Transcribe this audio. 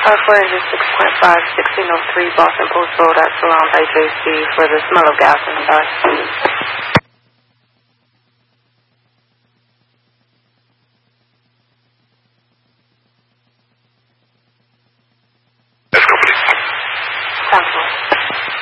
For engine 6.5, 1603 Boston Post Road at Salon by JC for the smell of gas inside.